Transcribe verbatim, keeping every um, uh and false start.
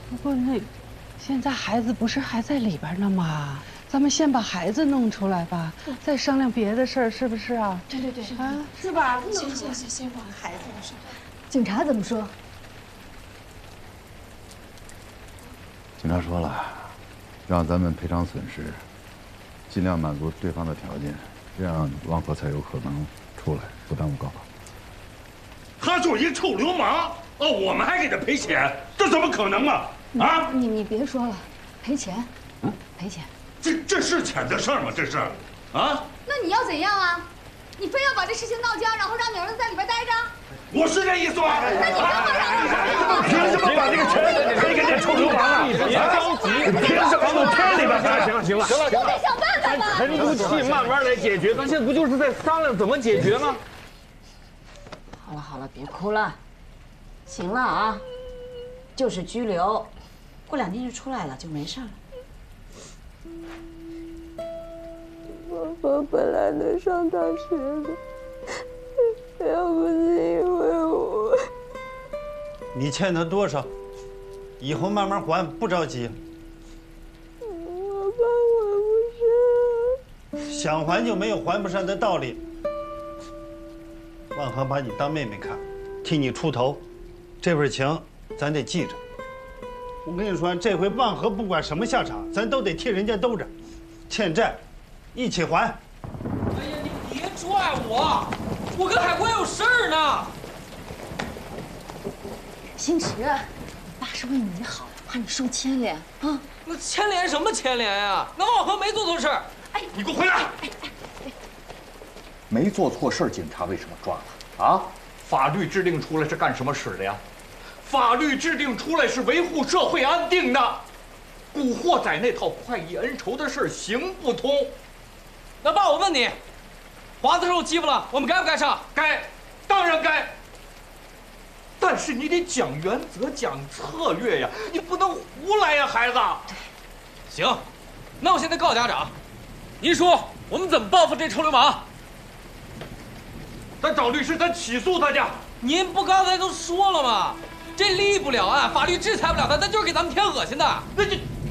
不过那，现在孩子不是还在里边呢吗？咱们先把孩子弄出来吧，再商量别的事儿，是不是啊？ 对对对， 啊，是吧？ 行行行，先把孩子的事。 警察怎么说？ 警察说了，让咱们赔偿损失，尽量满足对方的条件，这样汪和才有可能出来，不耽误高考。 他就是一臭流氓哦，我们还给他赔钱，这怎么可能啊？啊！ 你你别说了，赔钱，嗯，赔钱。 这这是钱的事儿吗？这是，啊？ 那你要怎样啊？你非要把这事情闹僵，然后让你儿子在里边待着？ 我是这意思吗？ 那你干嘛让儿子？ 凭什么把这个钱赔给这臭流氓啊？ 你别着急， 凭什么从天里边来？ 行了行了行了， 都得想办法吧。 沉住气，慢慢来解决。咱现在不就是在商量怎么解决吗？ 好了好了，别哭了，行了啊，就是拘留，过两天就出来了，就没事了。 我我本来能上大学的，要不是因为我。 你欠他多少？以后慢慢还，不着急。 我怕还不上。 想还就没有还不上的道理。万和把你当妹妹看，替你出头，这份情咱得记着。我跟你说，这回万和不管什么下场，咱都得替人家兜着。欠债，一起还。 哎呀，你别拽我，我跟海关有事儿呢。 星驰，爸是为你好，怕你受牵连啊。 那牵连什么牵连呀？那万和没做错事儿。 哎， 你给我回来！ 没做错事儿，警察为什么抓他啊？ 法律制定出来是干什么使的呀？法律制定出来是维护社会安定的。古惑仔那套快意恩仇的事行不通。 那爸，我问你，华子受欺负了，我们该不该上？ 该，当然该。但是你得讲原则，讲策略呀，你不能胡来呀，孩子。 行，那我现在告诉家长，您说我们怎么报复这臭流氓？ 咱找律师，咱起诉他去。 您不刚才都说了吗？这立不了案，法律制裁不了他，那就是给咱们添恶心的。 那就